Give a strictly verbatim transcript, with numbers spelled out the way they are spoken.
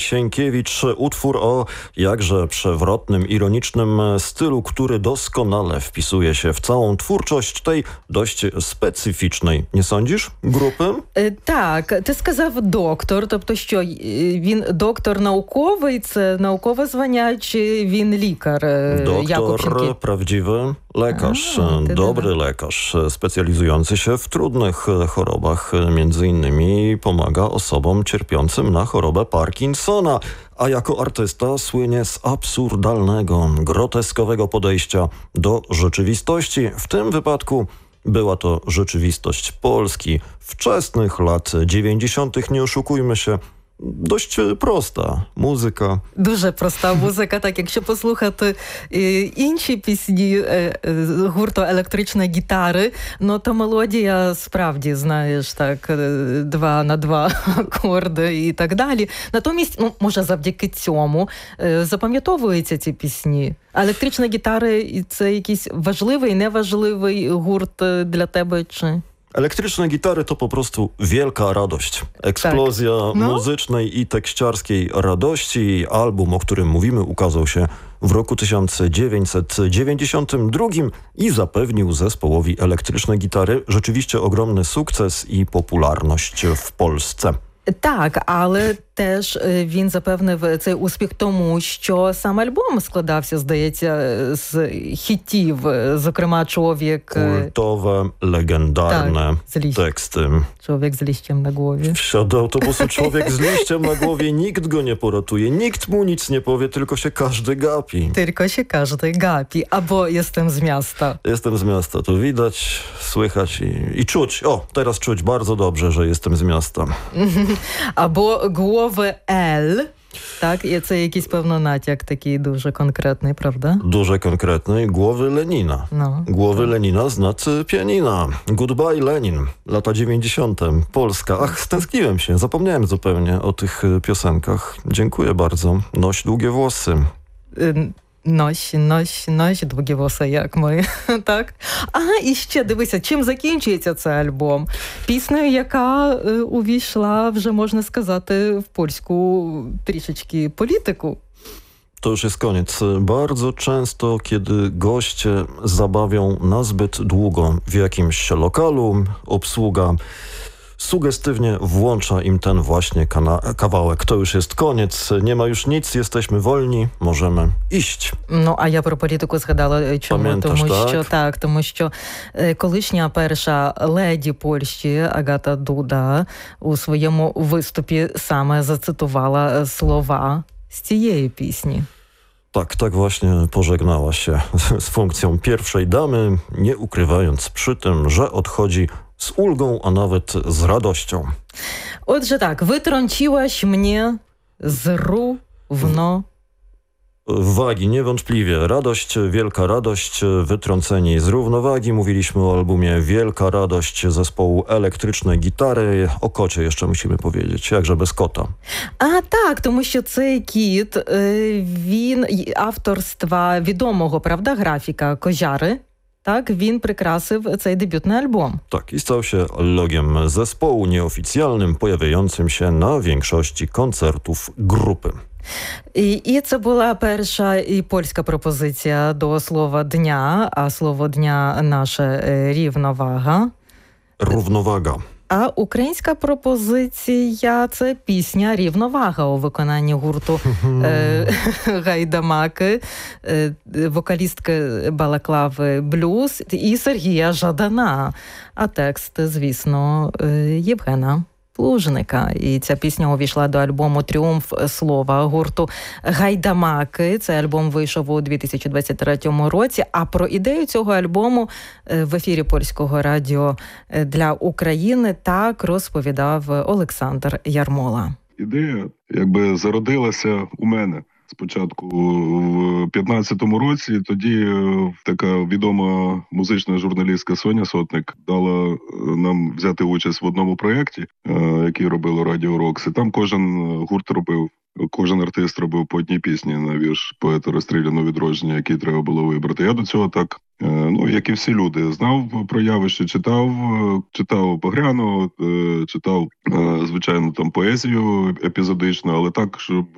Sienkiewicz. Utwór o jakże przewrotnym, ironicznym stylu, który doskonale wpisuje się w całą twórczość tej dość specyficznej, nie sądzisz, grupy? Так, ти сказав доктор, тобто що він доктор науковий, це наукове звання, чи він лікар, Jakub Doktor, Sienkiewicz? prawdziwy lekarz, A, ty dobry dobra. lekarz, specjalizujący się w trudnych chorobach, między innymi pomaga osobom cierpiącym na chorobę Parkinsona, a jako artysta słynie z absurdalnego, groteskowego podejścia do rzeczywistości. W tym wypadku była to rzeczywistość Polski wczesnych lat dziewięćdziesiątych. Nie oszukujmy się, dość prosta muzyka. Дуже проста музика, так, якщо послухати е, інші пісні е, е, гурту «Електрична гітари», ну, то мелодія справді, знаєш, так, е, два на два акорди і так далі. Натомість, ну, може, завдяки цьому е, запам'ятовуються ці пісні. А «Електрична гітари» – це якийсь важливий, неважливий гурт е, для тебе, чи... Elektryczne gitary to po prostu wielka radość. Eksplozja Tak. No. muzycznej i tekściarskiej radości. Album, o którym mówimy, ukazał się w roku tysiąc dziewięćset dziewięćdziesiątym drugim i zapewnił zespołowi Elektryczne Gitary rzeczywiście ogromny sukces i popularność w Polsce. Так, але теж е, він запевнив цей успіх тому, що сам альбом складався, здається, з хітів, е, зокрема «Чоловік», е, Kultowe, legendarne Tak, z liściem. teksty. «Чоловік з liściem na głowie». Wsiadł do autobusu człowiek z liściem na głowie, nikt go nie poratuje, nikt mu nic nie powie, tylko się każdy gapi. Tylko się każdy gapi, albo «Jestem z miasta». Jestem z miasta, to widać, słychać i, i czuć. O, teraz czuć bardzo dobrze, że jestem z miasta. Або «Głowy L». Так, і це якийсь, певно, натяк такий дуже конкретний, правда? Duże, konkretne i głowy Lenina. No. Głowy Lenina z nad pianina. Goodbye Lenin. Lata dziewięćdziesiąte. Polska. Ach, stęskniłem się. Zapomniałem zupełnie o tych y, piosenkach. Dziękuję bardzo. Noś długie włosy. Е, Нось, нось, нось, довгі воса, як ми. Так. Ага, і ще, дивися, чим закінчується цей альбом? Піснею, яка е, увійшла, вже можна сказати, в польську трішечки політику. To już jest koniec. Bardzo często, kiedy goście zabawią nazbyt długo w jakimś lokalu, obsługa sugestywnie włącza im ten właśnie kana- kawałek. To już jest koniec, nie ma już nic, jesteśmy wolni, możemy iść. Ну, а я про політику згадала, е, чому? Пам'ятаєш, Тому так? що, так, тому що е, колишня перша леді Польщі Агата Дуда у своєму виступі саме зацитувала е, слова з цієї пісні. Tak, tak właśnie pożegnała się z funkcją pierwszej damy, nie ukrywając przy tym, że odchodzi z ulgą, a nawet z radością. Отже так, wytrąciłaś mnie z równo. Wagi, niewątpliwie. Radość, wielka radość, wytrąceni z równowagi. Mówiliśmy o albumie Wielka Radość zespołu Elektryczne Gitary. O kocie jeszcze musimy powiedzieć, jakże bez kota. А так, тому що цей кіт, е, він й- авторства відомого, правда, графіка Кожари. Так, він прикрасив цей дебютний альбом. Tak, i stał się logiem zespołu nieoficjalnym, pojawiającym się na większości koncertów grupy. І, і це була перша і польська пропозиція до слова дня, а слово дня наше е, рівновага. Równowaga. А українська пропозиція – це пісня «Рівновага» у виконанні гурту е, Гайдамаки, е, вокалістки балаклави «Блюз» і Сергія Жадана. А текст, звісно, е, Євгена Плужника. І ця пісня увійшла до альбому «Тріумф слова» гурту Гайдамаки. Цей альбом вийшов у дві тисячі двадцять третьому році. А про ідею цього альбому е, в ефірі Польського радіо е, для України так розповідав Олександр Ярмола. Ідея якби зародилася у мене спочатку в п'ятнадцятому році. Тоді е, така відома музична журналістка Соня Сотник дала е, нам взяти участь в одному проєкті, е, який робило Радіо Рокс. І там кожен гурт робив, кожен артист робив по одній пісні на вірш поета «Розстріляного відродження», який треба було вибрати. Я до цього так, е, ну, як і всі люди, знав про явище, читав, е, читав Багряну, е, читав, е, звичайно, там поезію епізодично, але так, щоб